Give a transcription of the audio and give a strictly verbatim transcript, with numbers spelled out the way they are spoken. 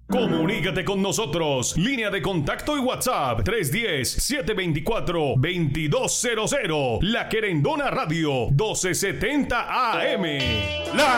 Comunícate con nosotros. Línea de contacto y WhatsApp tres uno cero, siete dos cuatro, dos dos cero cero. La Querendona Radio doce setenta A M. La